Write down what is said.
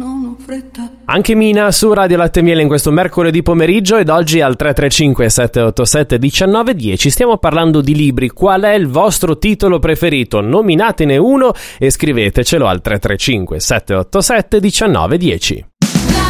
non ho fretta. Anche Mina su Radio Latte e Miele in questo mercoledì pomeriggio, ed oggi al 335 787 1910 stiamo parlando di libri. Qual è il vostro titolo preferito? Nominatene uno e scrivetecelo al 335 787 1910.